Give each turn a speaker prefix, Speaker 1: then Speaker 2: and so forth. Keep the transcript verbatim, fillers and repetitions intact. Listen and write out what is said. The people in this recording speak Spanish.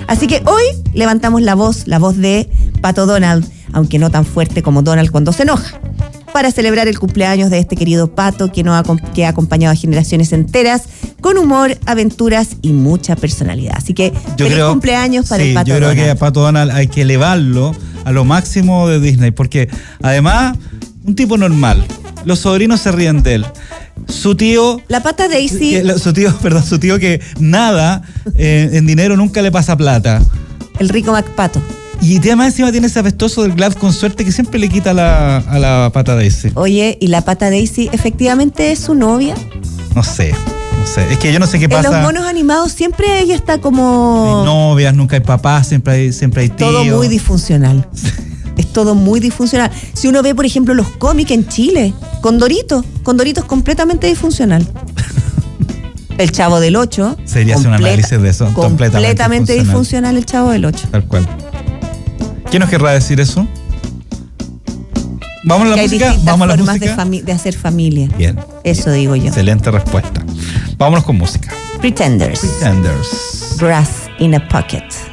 Speaker 1: Así que hoy levantamos la voz, la voz de Pato Donald, aunque no tan fuerte como Donald cuando se enoja, para celebrar el cumpleaños de este querido Pato que, nos ha, que ha acompañado a generaciones enteras con humor, aventuras y mucha personalidad. Así que
Speaker 2: yo
Speaker 1: feliz
Speaker 2: creo,
Speaker 1: cumpleaños para
Speaker 2: sí,
Speaker 1: el Pato
Speaker 2: yo creo
Speaker 1: Donald.
Speaker 2: que a Pato Donald hay que elevarlo a lo máximo de Disney, porque además, un tipo normal, los sobrinos se ríen de él. Su tío...
Speaker 1: La pata Daisy...
Speaker 2: Que, su tío, perdón, su tío que nada, eh, en dinero nunca le pasa plata.
Speaker 1: El rico MacPato.
Speaker 2: Y además encima tiene ese apestoso del Glad con suerte que siempre le quita la, a la pata Daisy.
Speaker 1: Oye, ¿y la pata Daisy efectivamente es su novia?
Speaker 2: No sé, no sé. Es que yo no sé qué pasa.
Speaker 1: En los monos animados siempre ella está como...
Speaker 2: Hay novias, nunca hay papás, siempre hay, siempre hay tíos.
Speaker 1: Todo muy disfuncional. Es todo muy disfuncional. Si uno ve, por ejemplo, los cómics en Chile, Condorito, Condorito es completamente disfuncional. El Chavo del Ocho.
Speaker 2: Sería hacer un análisis de eso.
Speaker 1: Completamente, completamente disfuncional.
Speaker 2: disfuncional
Speaker 1: el Chavo del Ocho.
Speaker 2: Tal cual. ¿Qué nos querrá decir eso? ¿Vamos a la
Speaker 1: que
Speaker 2: música?
Speaker 1: Hay
Speaker 2: ¿Vamos a la
Speaker 1: formas
Speaker 2: música?
Speaker 1: De, fami- de hacer familia.
Speaker 2: Bien.
Speaker 1: Eso digo yo.
Speaker 2: Excelente respuesta. Vámonos con música.
Speaker 1: Pretenders.
Speaker 2: Pretenders.
Speaker 1: Grass in a Pocket.